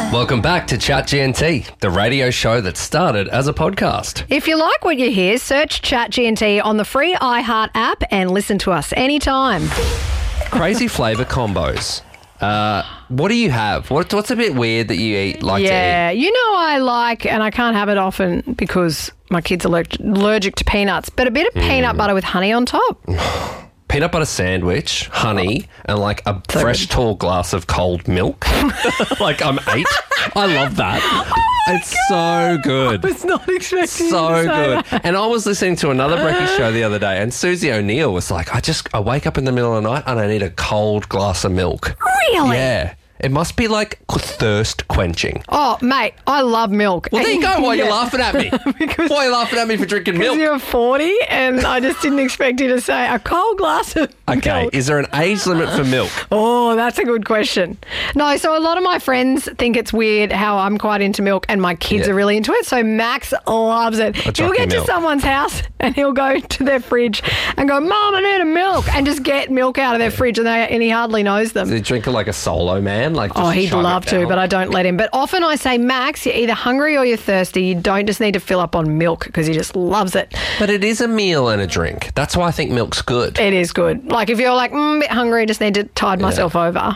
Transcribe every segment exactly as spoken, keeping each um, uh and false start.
Welcome back to Chat G N T, the radio show that started as a podcast. If you like what you hear, search Chat G N T on the free iHeart app and listen to us anytime. Crazy flavour combos. Uh, what do you have? What, what's a bit weird that you eat, like yeah, to eat? you know I like, and I can't have it often because my kid's allergic, allergic to peanuts, but a bit of peanut Mm. butter with honey on top. Peanut butter sandwich, honey, and like a so fresh good. tall glass of cold milk. Like I'm eight. I love that. Oh it's God. so good. I was not expecting So you to say good. that. And I was listening to another breakfast show the other day, and Susie O'Neill was like, I just, I wake up in the middle of the night and I need a cold glass of milk. Really? Yeah. It must be like thirst quenching. Oh, mate, I love milk. Well, there you go. Why are you Yeah. laughing at me? Because- Why are you laughing at me for drinking milk? Because you're forty and I just didn't expect you to say a cold glass of Okay, milk. is there an age limit for milk? Oh, that's a good question. No, so a lot of my friends think it's weird how I'm quite into milk and my kids Yeah. are really into it. So Max loves it. A He'll jockey get to milk. someone's house and he'll go to their fridge and go, Mom, I need a milk, and just get milk out of their fridge, and, they, and he hardly knows them. Does he drink it like a solo man? Like, just Oh, he'd chug it love to, down? but I don't let him. But often I say, Max, you're either hungry or you're thirsty. You don't just need to fill up on milk because he just loves it. But it is a meal and a drink. That's why I think milk's good. It is good. Like if you're like, mm, a bit hungry, just need to tide myself over.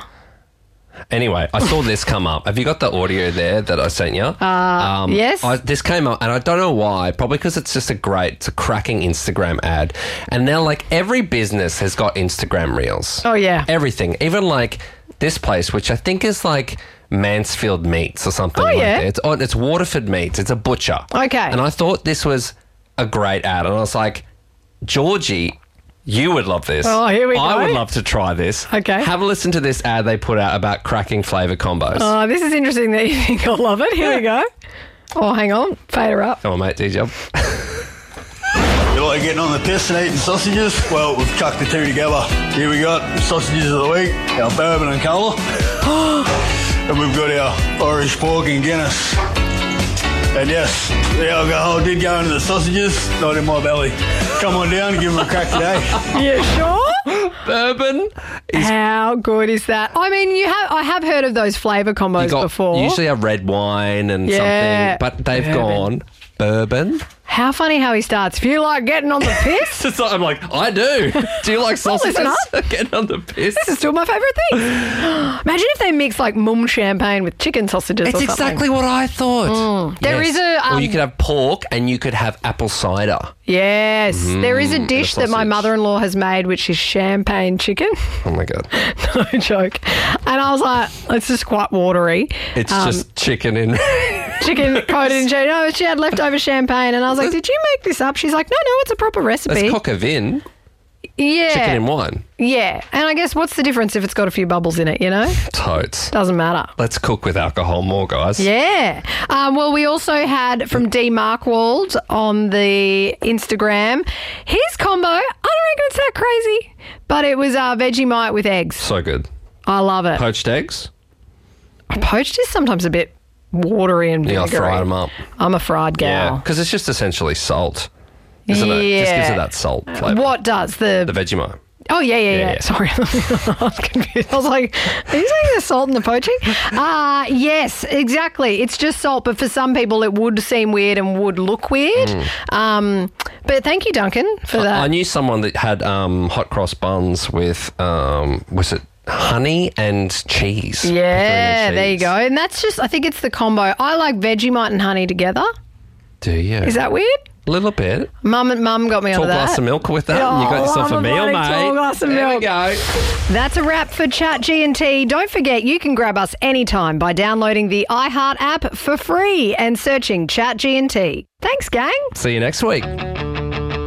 Anyway, I saw this come up. Have you got the audio there that I sent you? Uh, um, yes. I, this came up, and I don't know why. Probably because it's just a great, it's a cracking Instagram ad. And now, like, every business has got Instagram reels. Oh, yeah. Everything. Even, like, this place, which I think is, like, Mansfield Meats or something Oh, like yeah. that. It's, oh, it's Waterford Meats. It's a butcher. Okay. And I thought this was a great ad. And I was like, Georgie, you would love this. Oh, here we I go. would love to try this. Okay. Have a listen to this ad they put out about cracking flavour combos. Oh, this is interesting that you think I'll love it. Here we go. Oh, hang on. Fade her up. Come on, mate, D-Job. You like getting on the piss and eating sausages? Well, we've chucked the two together. Here we got sausages of the week, our bourbon and cola. And we've got our Irish pork and Guinness. And yes, the alcohol did go into the sausages, not in my belly. Come on down and give them a crack today. You sure? Bourbon is How good is that? I mean, you have. I have heard of those flavour combos you got, before. You usually have red wine and Yeah. something, but they've Bourbon. gone bourbon. How funny how he starts. If you like getting on the piss, It's like, I'm like, I do. Do you like sausages? listen Getting on the piss. this is still my favourite thing. Imagine if they mix like mum champagne with chicken sausages It's or something. exactly what I thought. There is a, or um, you could have pork and you could have apple cider. Yes, there is a dish that my sausage. mother-in-law has made, which is champagne chicken. Oh my god, No joke. And I was like, it's just quite watery. it's Um, just chicken in. chicken coated in champagne. No, she had leftover champagne, and I was like, "Did you make this up?" She's like, "No, no, it's a proper recipe." It's coq au vin, yeah, chicken in wine. yeah. And I guess what's the difference if it's got a few bubbles in it? You know, Totes. doesn't matter. Let's cook with alcohol more, guys. Yeah. Um, well, we also had from D Markwald on the Instagram his combo. I don't reckon it's that crazy, but it was uh, Vegemite with eggs. So good. I love it. Poached eggs. Poached is sometimes a bit watery and Yeah, vinegary. fry them up. I'm a fried Yeah, gal. because it's just essentially salt. Isn't it? It just gives it that salt flavour. What does the? The Vegemite. Oh yeah, yeah, yeah. Yeah, yeah. Sorry, I was confused. I was like, "Are you saying there's salt in the poaching?" Uh yes, exactly. It's just salt, but for some people it would seem weird and would look weird. Um, but thank you, Duncan, for that. I knew someone that had um, hot cross buns with, um, was it honey and cheese? Yeah, Pecorino there you cheese. go. And that's just, I think it's the combo. I like Vegemite and honey together. Do you? Is that weird? A little bit. Mum and Mum got me Tall onto that. glass of milk with that. Oh, and you got yourself love a a meal, bloody mate. tall glass of there milk. we go. That's a wrap for Chat G and T. Don't forget, you can grab us anytime by downloading the iHeart app for free and searching Chat G and T. Thanks, gang. See you next week.